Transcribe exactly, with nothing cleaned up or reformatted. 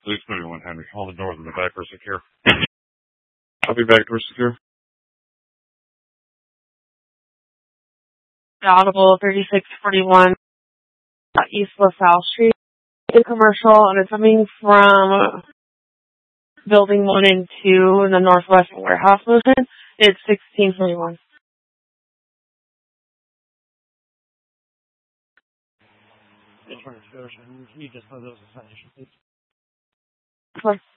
Please put one Henry. All the doors in the back are secure. I'll be back door secure. Audible thirty-six forty-one East LaSalle Street. The commercial, and it's coming from building one and two in the Northwest Warehouse Motion. It's sixteen forty-one. You just know those assumptions.